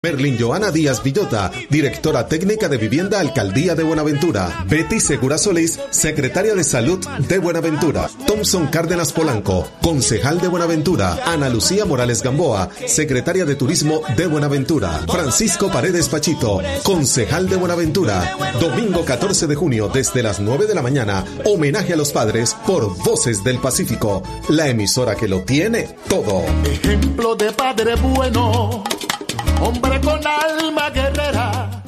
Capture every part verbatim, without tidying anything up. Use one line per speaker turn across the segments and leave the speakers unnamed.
Merlin Joana Díaz Villota, directora técnica de Vivienda Alcaldía de Buenaventura. Betty Segura Solís, secretaria de Salud de Buenaventura. Thompson Cárdenas Polanco, concejal de Buenaventura. Ana Lucía Morales Gamboa, secretaria de Turismo de Buenaventura. Francisco Paredes Pachito, concejal de Buenaventura. Domingo catorce de junio desde las nueve de la mañana, homenaje a los padres por Voces del Pacífico, la emisora que lo tiene todo.
Ejemplo de padre bueno, hombre con alma guerrera.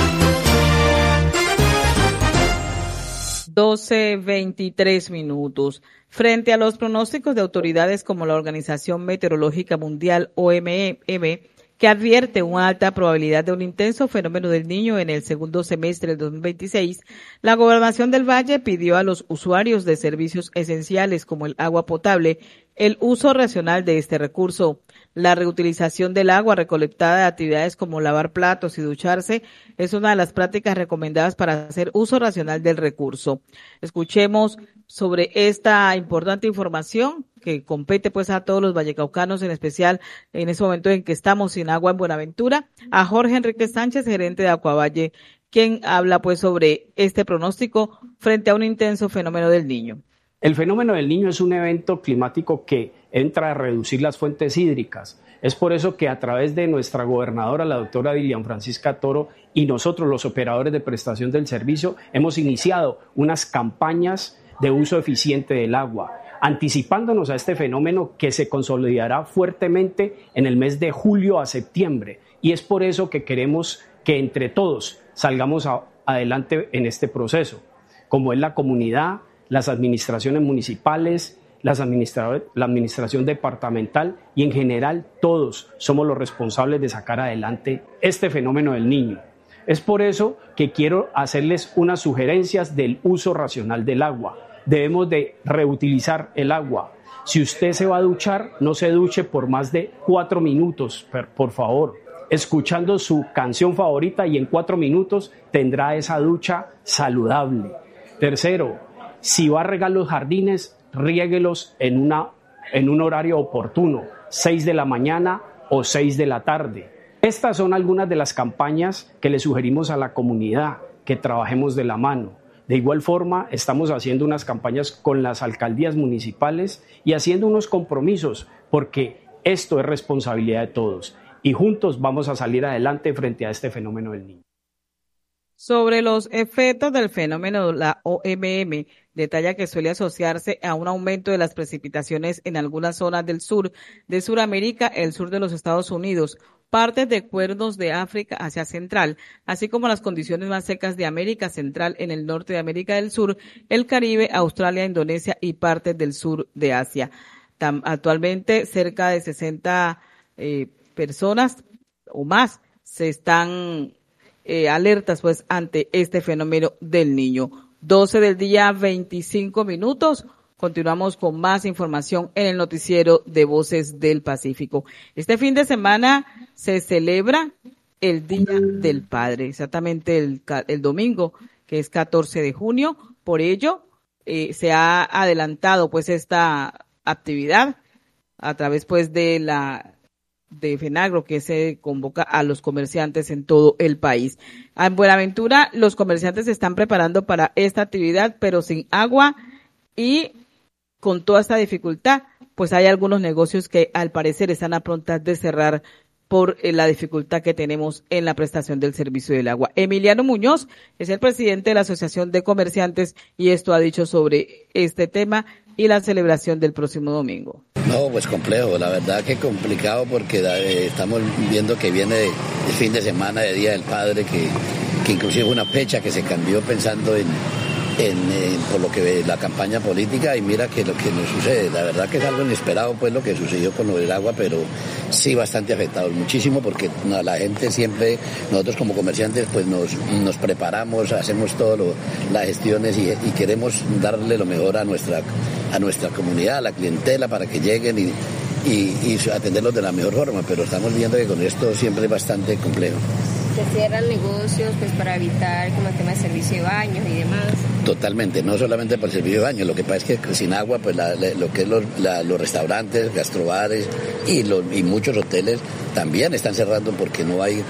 doce veintitrés minutos. Frente a los pronósticos de autoridades como la Organización Meteorológica Mundial, O M M, que advierte una alta probabilidad de un intenso fenómeno del Niño en el segundo semestre del dos mil veintiséis, la Gobernación del Valle pidió a los usuarios de servicios esenciales como el agua potable el uso racional de este recurso. La reutilización del agua recolectada de actividades como lavar platos y ducharse es una de las prácticas recomendadas para hacer uso racional del recurso. Escuchemos sobre esta importante información que compete pues a todos los vallecaucanos, en especial en ese momento en que estamos sin agua en Buenaventura, a Jorge Enrique Sánchez, gerente de Acuavalle, quien habla pues sobre este pronóstico frente a un intenso fenómeno del Niño.
El fenómeno del Niño es un evento climático que entra a reducir las fuentes hídricas. Es por eso que a través de nuestra gobernadora, la doctora Dilian Francisca Toro, y nosotros, los operadores de prestación del servicio, hemos iniciado unas campañas de uso eficiente del agua, anticipándonos a este fenómeno que se consolidará fuertemente en el mes de julio a septiembre. Y es por eso que queremos que entre todos salgamos a, adelante en este proceso, como es la comunidad, las administraciones municipales, las administra- la administración departamental y en general todos somos los responsables de sacar adelante este fenómeno del Niño. Es por eso que quiero hacerles unas sugerencias del uso racional del agua. Debemos de reutilizar el agua. Si usted se va a duchar, no se duche por más de cuatro minutos, por favor, escuchando su canción favorita y en cuatro minutos tendrá esa ducha saludable. Tercero, si va a regar los jardines, riéguelos en, una, en un horario oportuno, seis de la mañana o seis de la tarde. Estas son algunas de las campañas que le sugerimos a la comunidad, que trabajemos de la mano. De igual forma, estamos haciendo unas campañas con las alcaldías municipales y haciendo unos compromisos, porque esto es responsabilidad de todos. Y juntos vamos a salir adelante frente a este fenómeno del Niño.
Sobre los efectos del fenómeno, la O M M detalla que suele asociarse a un aumento de las precipitaciones en algunas zonas del sur de Sudamérica, el sur de los Estados Unidos, partes de cuernos de África hacia Central, así como las condiciones más secas de América Central en el norte de América del Sur, el Caribe, Australia, Indonesia y partes del sur de Asia. Tam, actualmente cerca de sesenta eh, personas o más se están Eh, alertas pues ante este fenómeno del Niño. doce del día, veinticinco minutos. Continuamos con más información en el noticiero de Voces del Pacífico. Este fin de semana se celebra el Día del Padre, exactamente el, el domingo, que es catorce de junio. Por ello, eh, se ha adelantado pues esta actividad a través pues de la de FENAGRO, que se convoca a los comerciantes en todo el país. En Buenaventura, los comerciantes se están preparando para esta actividad, pero sin agua y con toda esta dificultad, pues hay algunos negocios que al parecer están a prontas de cerrar por la dificultad que tenemos en la prestación del servicio del agua. Emiliano Muñoz es el presidente de la Asociación de Comerciantes y esto ha dicho sobre este tema y la celebración del próximo domingo.
No, pues complejo, la verdad que complicado porque eh, estamos viendo que viene el fin de semana de Día del Padre, que, que inclusive es una fecha que se cambió pensando en, en, en por lo que la campaña política, y mira que lo que nos sucede, la verdad que es algo inesperado pues lo que sucedió con lo del agua, pero sí bastante afectado, muchísimo, porque no, la gente siempre, nosotros como comerciantes pues nos, nos preparamos, hacemos todo lo, las gestiones y, y queremos darle lo mejor a nuestra a nuestra comunidad, a la clientela, para que lleguen y, y, y atenderlos de la mejor forma, pero estamos viendo que con esto siempre es bastante complejo.
Se cierran negocios pues para evitar como el tema de servicio de baños y demás.
Totalmente, no solamente por el servicio de baño, lo que pasa es que sin agua, pues la, la, lo que es los, la, los restaurantes, gastrobares y, los, y muchos hoteles también están cerrando porque no hay